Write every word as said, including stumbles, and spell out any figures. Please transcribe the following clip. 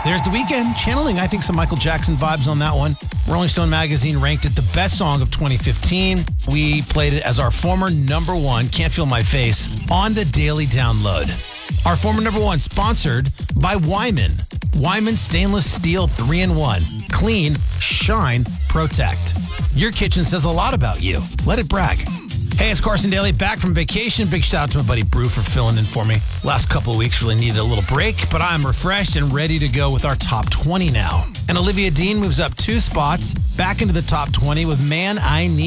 There's The Weeknd, channeling, I think, some Michael Jackson vibes on that one. Rolling Stone magazine ranked it the best song of twenty fifteen. We played it as our former number one, Can't Feel My Face, on the daily download. Our former number one, sponsored by Wyman. Wyman Stainless Steel three in one. Clean, shine, protect. Your kitchen says a lot about you. Let it brag. Hey, it's Carson Daly, back from vacation. Big shout out to my buddy Brew for filling in for me. Last couple of weeks really needed a little break, but I'm refreshed and ready to go with our top twenty now. And Olivia Dean moves up two spots back into the top twenty with Man I Need.